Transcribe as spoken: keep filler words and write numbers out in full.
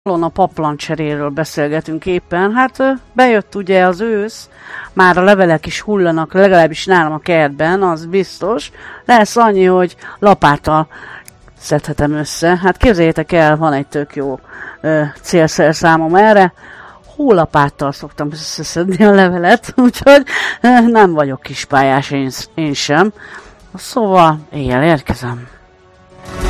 A paplancseréről beszélgetünk éppen. Hát bejött ugye az ősz, már a levelek is hullanak, legalábbis nálam a kertben, az biztos. Lesz annyi, hogy lapáttal szedhetem össze. Hát képzeljétek el, van egy tök jó ö, célszerszámom erre. Hólapáttal szoktam összeszedni a levelet, úgyhogy ö, nem vagyok kispályás én, én sem. Szóval éjjel érkezem.